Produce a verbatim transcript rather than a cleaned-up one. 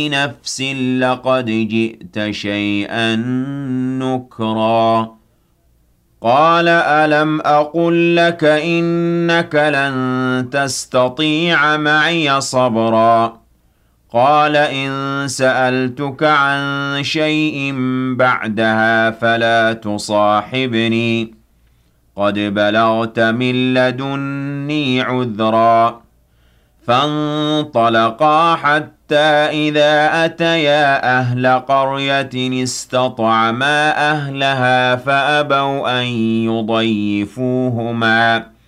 نفس لقد جئت شيئا نكرا قال ألم أقل لك إنك لن تستطيع معي صبرا قال إن سألتك عن شيء بعدها فلا تصاحبني قد بلغت من لدني عذرا فانطلقا حتى إذا أتيا أهل قرية استطعما أهلها فأبوا أن يضيفوهما